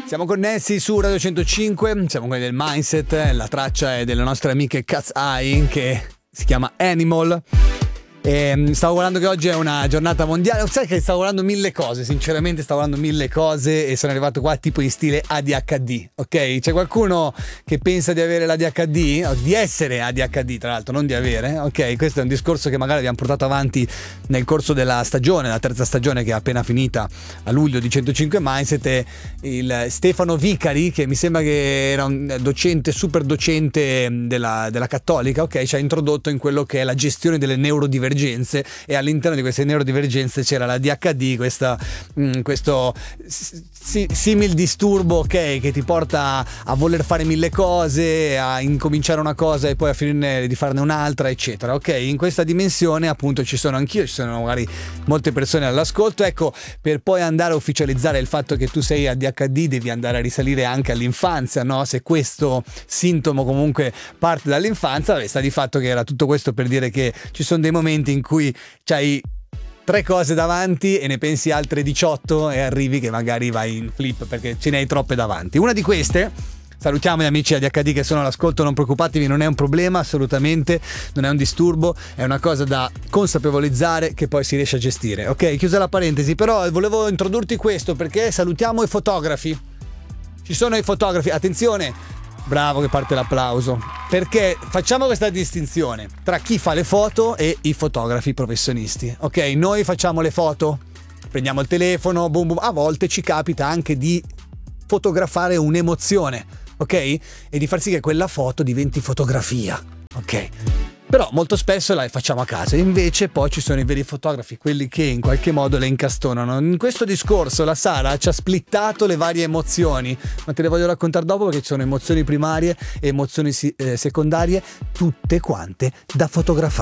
Siamo connessi su Radio 105, siamo quelli del Mindset, la traccia è delle nostre amiche Cat's Eye che si chiama Animal. E stavo guardando che oggi è una giornata mondiale. Sai che stavo guardando mille cose, sinceramente stavo guardando mille cose e sono arrivato qua tipo in stile ADHD, ok? C'è qualcuno che pensa di avere l'ADHD? O di essere ADHD, tra l'altro, non di avere, ok? Questo è un discorso che magari abbiamo portato avanti nel corso della stagione, la terza stagione che è appena finita a luglio di 105 Mindset, e il Stefano Vicari, che mi sembra che era un docente, super docente della Cattolica, ok? Ci ha introdotto in quello che è la gestione delle neurodivergenze, e all'interno di queste neurodivergenze c'era la DHD, questo simil disturbo, ok, che ti porta a voler fare mille cose, a incominciare una cosa e poi a finire di farne un'altra, eccetera, ok? In questa dimensione appunto ci sono anch'io, ci sono magari molte persone all'ascolto. Ecco, per poi andare a ufficializzare il fatto che tu sei ADHD devi andare a risalire anche all'infanzia, no? Se questo sintomo comunque parte dall'infanzia, sta di fatto che era tutto questo per dire che ci sono dei momenti in cui c'hai 3 cose davanti e ne pensi altre 18 e arrivi che magari vai in flip perché ce ne hai troppe davanti. Una di queste, salutiamo gli amici ADHD che sono all'ascolto, non preoccupatevi, non è un problema assolutamente, non è un disturbo, è una cosa da consapevolizzare che poi si riesce a gestire, ok? Chiusa la parentesi, però volevo introdurti questo perché salutiamo i fotografi. Ci sono i fotografi, attenzione, bravo che parte l'applauso, perché facciamo questa distinzione tra chi fa le foto e i fotografi professionisti, ok? Noi facciamo le foto, prendiamo il telefono, boom boom, a volte ci capita anche di fotografare un'emozione, ok? E di far sì che quella foto diventi fotografia, ok? Però molto spesso la facciamo a casa, invece poi ci sono i veri fotografi, quelli che in qualche modo le incastonano. In questo discorso la Sara ci ha splittato le varie emozioni, ma te le voglio raccontare dopo perché ci sono emozioni primarie e emozioni secondarie, tutte quante da fotografare.